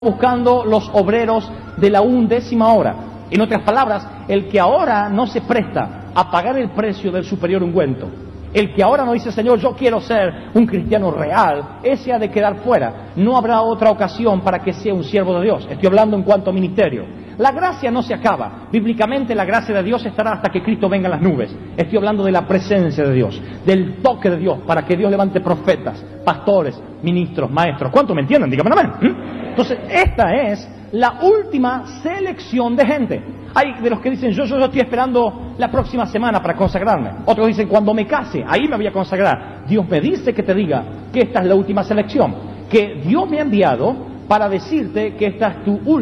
buscando los obreros de la 11ª hora. En otras palabras, el que ahora no se presta a pagar el precio del superior ungüento, el que ahora no dice, Señor, yo quiero ser un cristiano real, ese ha de quedar fuera. No habrá otra ocasión para que sea un siervo de Dios. Estoy hablando en cuanto a ministerio. La gracia no se acaba. Bíblicamente la gracia de Dios estará hasta que Cristo venga en las nubes. Estoy hablando de la presencia de Dios, del toque de Dios, para que Dios levante profetas, pastores, ministros, maestros. ¿Cuánto me entienden? Dígame amén. Entonces, esta es la última selección de gente. Hay de los que dicen, yo estoy esperando la próxima semana para consagrarme. Otros dicen, cuando me case, ahí me voy a consagrar. Dios me dice que te diga que esta es la última selección, que Dios me ha enviado para decirte que esta es tu última